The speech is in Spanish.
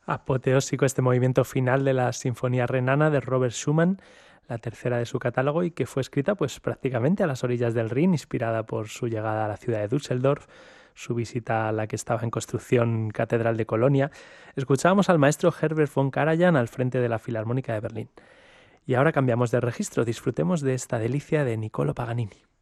Apoteósico este movimiento final de la Sinfonía Renana de Robert Schumann, la tercera de su catálogo y que fue escrita pues prácticamente a las orillas del Rin, inspirada por su llegada a la ciudad de Düsseldorf, su visita a la que estaba en construcción Catedral de Colonia. Escuchábamos al maestro Herbert von Karajan al frente de la Filarmónica de Berlín. Y ahora cambiamos de registro, disfrutemos de esta delicia de Niccolò Paganini.